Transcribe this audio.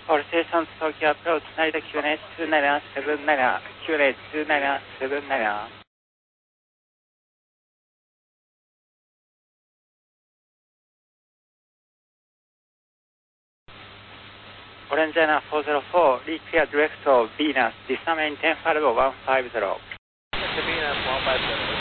All stations Tokyo approach 成田QNH297 QNH297 Orange China 404 reclear direct of Venus, descend maintain Fargo 150. Venus 150.